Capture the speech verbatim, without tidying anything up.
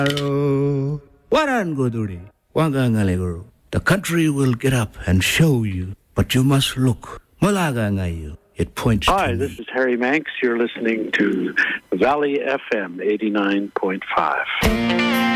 Waran Goduri, Wangangaleguru. The country will get up and show you, but you must look. Malagangayu. It points Hi, to this me. is Harry Manx. You're listening to Valley F M eighty-nine point five.